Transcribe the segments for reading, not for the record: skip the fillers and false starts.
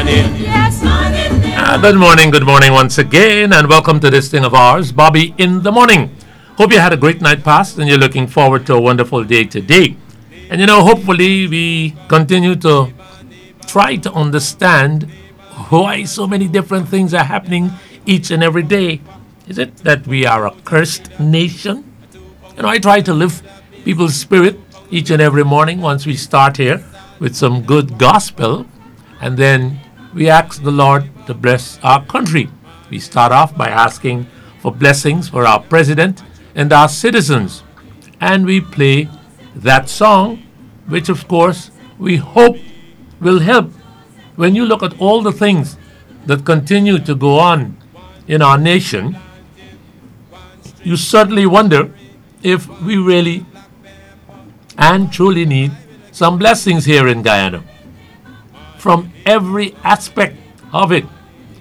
Good morning once again, and welcome to this thing of ours, Bobby in the Morning. Hope you had a great night past and you're looking forward to a wonderful day today. And hopefully we continue to try to understand why so many different things are happening each and every day. Is it that we are a cursed nation? I try to lift people's spirit each and every morning once we start here with some good gospel, and then we ask the Lord to bless our country. We start off by asking for blessings for our president and our citizens, and we play that song, which of course we hope will help. When you look at all the things that continue to go on in our nation, you certainly wonder if we really and truly need some blessings here in Guyana from every aspect of it.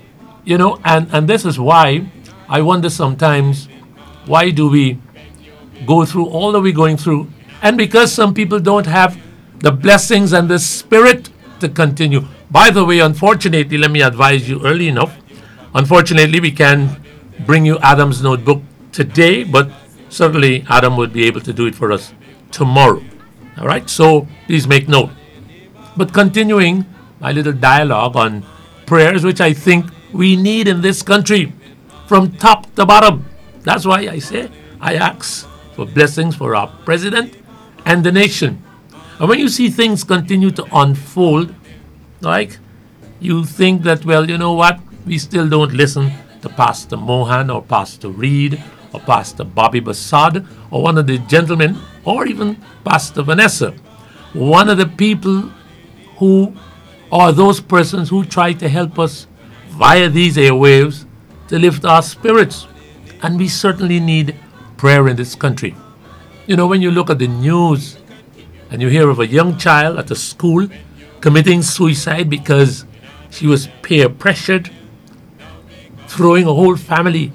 And this is why I wonder sometimes, why do we go through all that we're going through? And because some people don't have the blessings and the spirit to continue. By the way, unfortunately, let me advise you early enough. Unfortunately, we can bring you Adam's notebook today, but certainly Adam would be able to do it for us tomorrow. All right, so please make note. But continuing my little dialogue on prayers, which I think we need in this country from top to bottom. That's why I ask for blessings for our president and the nation. And when you see things continue to unfold, like you think that, well, you know what? We still don't listen to Pastor Mohan or Pastor Reed or Pastor Bobby Bassad or one of the gentlemen or even Pastor Vanessa. One of the people who are those persons who try to help us via these airwaves to lift our spirits. And we certainly need prayer in this country. When you look at the news and you hear of a young child at a school committing suicide because she was peer pressured, throwing a whole family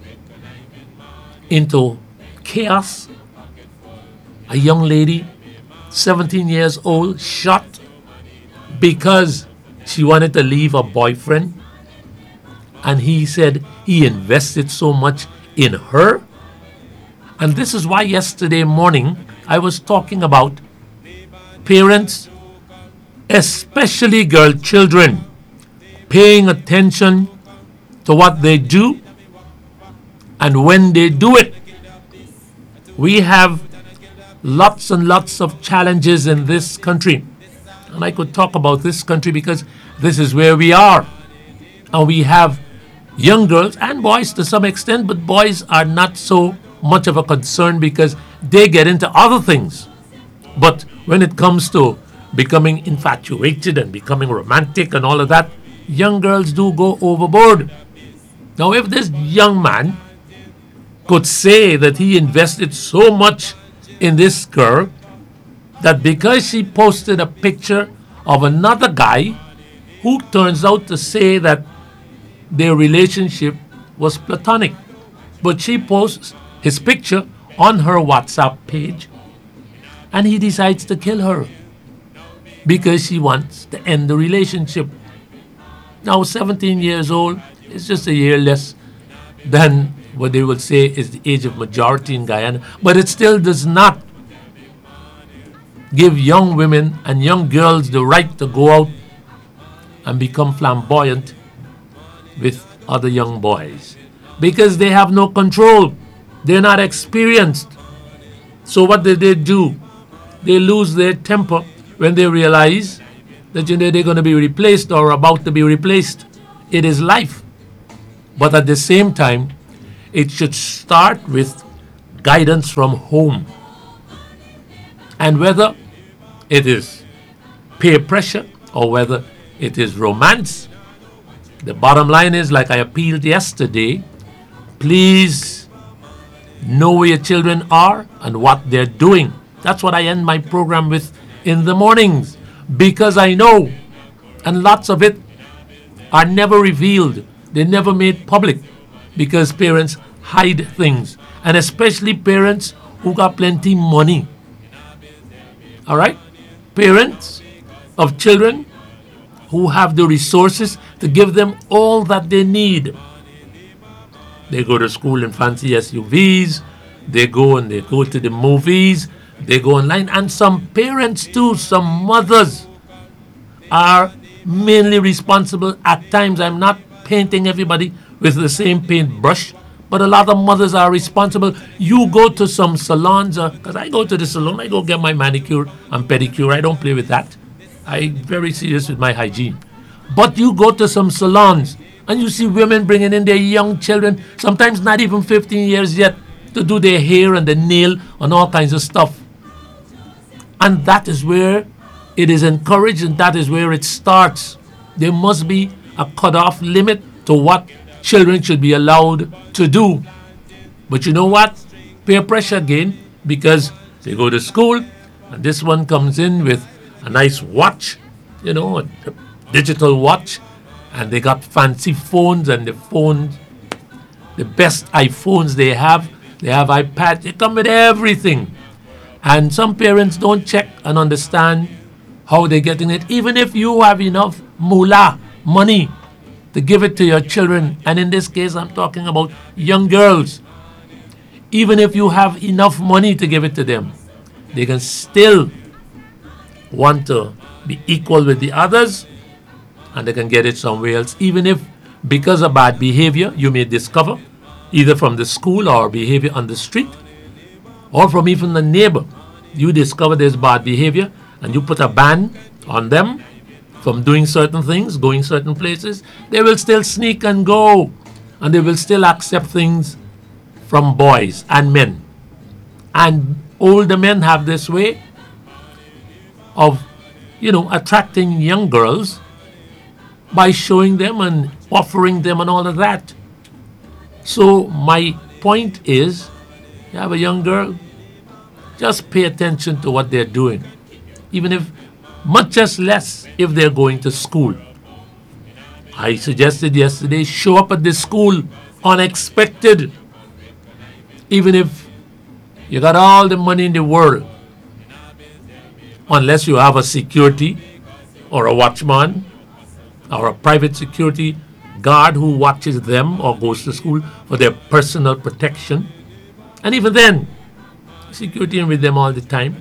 into chaos. A young lady, 17 years old, shot because she wanted to leave her boyfriend. And he said he invested so much in her. And this is why yesterday morning I was talking about parents, especially girl children, paying attention to what they do and when they do it. We have lots and lots of challenges in this country. And I could talk about this country because this is where we are. And we have young girls and boys to some extent, but boys are not so much of a concern because they get into other things. But when it comes to becoming infatuated and becoming romantic and all of that, young girls do go overboard. Now, if this young man could say that he invested so much in this girl that because she posted a picture of another guy who turns out to say that their relationship was platonic, but she posts his picture on her WhatsApp page and he decides to kill her because she wants to end the relationship. Now, 17 years old is just a year less than what they would say is the age of majority in Guyana, but it still does not give young women and young girls the right to go out and become flamboyant with other young boys because they have no control. They're not experienced. So what do? They lose their temper when they realize that they're going to be replaced or about to be replaced. It is life. But at the same time, it should start with guidance from home. And whether it is peer pressure or whether it is romance, the bottom line is, like I appealed yesterday, please know where your children are and what they're doing. That's what I end my program with in the mornings, because I know, and lots of it are never revealed. They're never made public because parents hide things, and especially parents who got plenty money. All right? Parents of children who have the resources to give them all that they need. They go to school in fancy SUVs, they go to the movies, they go online, and some parents too, some mothers are mainly responsible at times. I'm not painting everybody with the same paintbrush, but a lot of mothers are responsible. You go to some salons, because I go to the salon, I go get my manicure and pedicure. I don't play with that. I'm very serious with my hygiene. But you go to some salons and you see women bringing in their young children, sometimes not even 15 years yet, to do their hair and their nail and all kinds of stuff. And that is where it is encouraged, and that is where it starts. There must be a cutoff limit to what children should be allowed to do. But you know what? Peer pressure again, because they go to school and this one comes in with a nice watch, a digital watch, and they got fancy phones, and the best iPhones they have iPads, they come with everything. And some parents don't check and understand how they're getting it, even if you have enough moolah, money, to give it to your children. And in this case, I'm talking about young girls. Even if you have enough money to give it to them, they can still want to be equal with the others, and they can get it somewhere else, even if because of bad behavior you may discover, either from the school or behavior on the street, or from even the neighbor. You discover there's bad behavior and you put a ban on them from doing certain things, going certain places. They will still sneak and go, and they will still accept things from boys and men. And older men have this way of, attracting young girls by showing them and offering them and all of that. So my point is, you have a young girl, just pay attention to what they're doing, even if much as less if they're going to school. I suggested yesterday, show up at the school unexpected, even if you got all the money in the world, unless you have a security or a watchman or a private security guard who watches them or goes to school for their personal protection. And even then, security ain't with them all the time.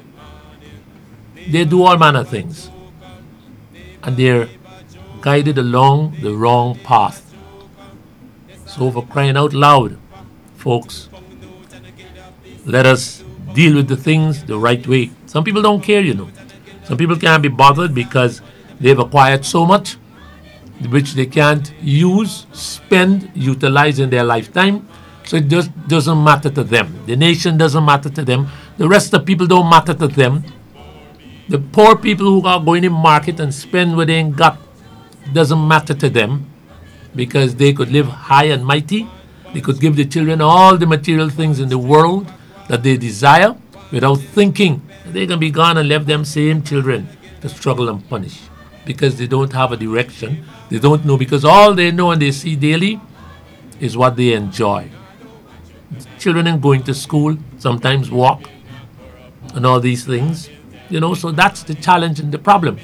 They do all manner of things, and they're guided along the wrong path. So for crying out loud, folks, let us deal with the things the right way. Some people don't care, Some people can't be bothered because they've acquired so much which they can't use, spend, utilize in their lifetime. So it just doesn't matter to them. The nation doesn't matter to them. The rest of people don't matter to them. The poor people who are going in market and spend what they ain't got doesn't matter to them, because they could live high and mighty. They could give the children all the material things in the world that they desire without thinking that they can be gone and left them same children to struggle and punish, because they don't have a direction. They don't know, because all they know and they see daily is what they enjoy. Children ain't going to school, sometimes walk, and all these things. So that's the challenge and the problem.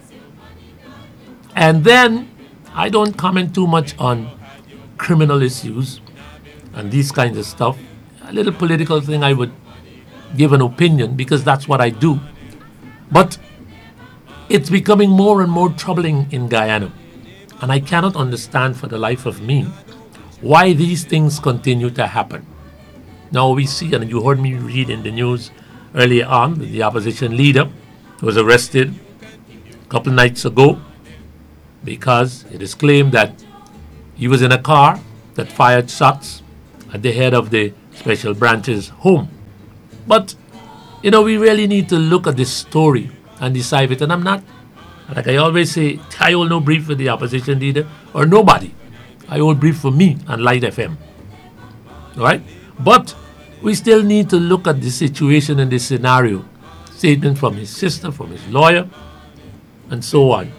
And then I don't comment too much on criminal issues and these kinds of stuff. A little political thing, I would give an opinion, because that's what I do. But it's becoming more and more troubling in Guyana. And I cannot understand for the life of me why these things continue to happen. Now we see, and you heard me read in the news earlier on, that the opposition leader was arrested a couple nights ago because it is claimed that he was in a car that fired shots at the head of the special branch's home. But, we really need to look at this story and decide it. And I'm not, like I always say, I hold no brief for the opposition leader or nobody. I hold brief for me and Light FM. All right? But we still need to look at the situation and the scenario. Statement from his sister, from his lawyer, and so on.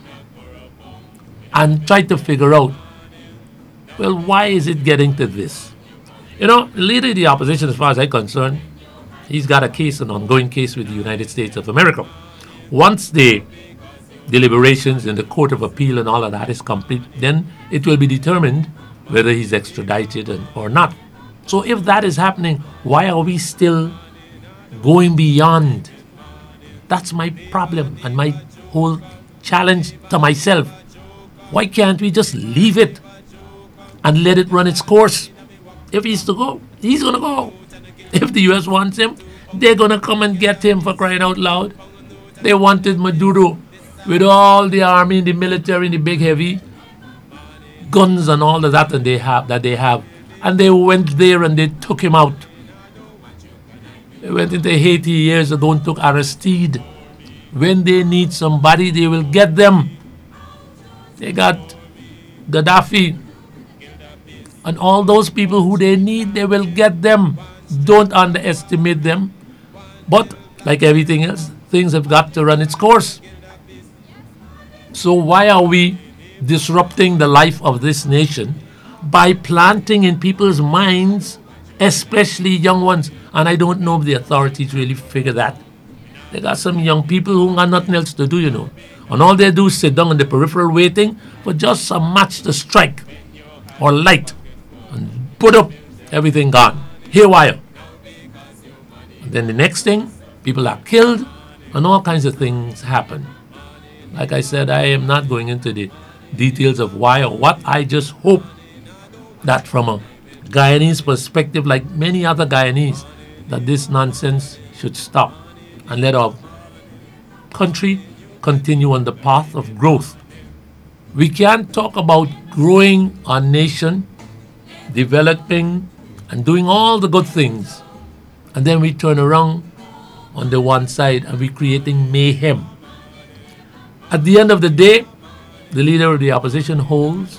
And try to figure out, well, why is it getting to this? The leader of the opposition, as far as I'm concerned, he's got a case, an ongoing case with the United States of America. Once they deliberations in the Court of Appeal and all of that is complete, then it will be determined whether he's extradited or not. So if that is happening, why are we still going beyond? That's my problem and my whole challenge to myself. Why can't we just leave it and let it run its course? If he's to go, he's going to go. If the U.S. wants him, they're going to come and get him, for crying out loud. They wanted Maduro with all the army and the military and the big heavy guns and all of that and they have. And they went there and they took him out. They went into Haiti years ago and took Aristide. When they need somebody, they will get them. They got Gaddafi. And all those people who they need, they will get them. Don't underestimate them. But like everything else, things have got to run its course. So why are we disrupting the life of this nation by planting in people's minds, especially young ones? And I don't know if the authorities really figure that. They got some young people who got nothing else to do. And all they do is sit down in the peripheral waiting for just a match to strike or light and put up, everything gone. Haywire. And then the next thing, people are killed and all kinds of things happen. Like I said, I am not going into the details of why or what. I just hope that from a Guyanese perspective, like many other Guyanese, that this nonsense should stop and let our country continue on the path of growth. We can't talk about growing our nation, developing and doing all the good things, and then we turn around on the one side and we're creating mayhem. At the end of the day, the leader of the opposition holds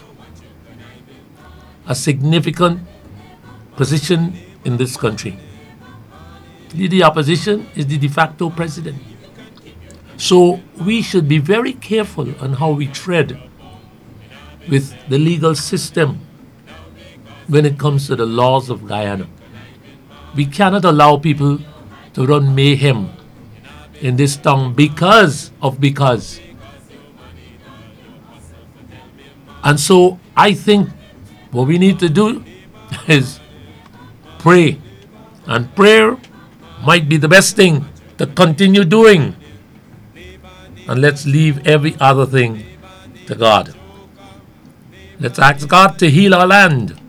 a significant position in this country. The opposition is the de facto president. So we should be very careful on how we tread with the legal system when it comes to the laws of Guyana. We cannot allow people to run mayhem in this town because. And so I think what we need to do is pray. And prayer might be the best thing to continue doing. And let's leave every other thing to God. Let's ask God to heal our land.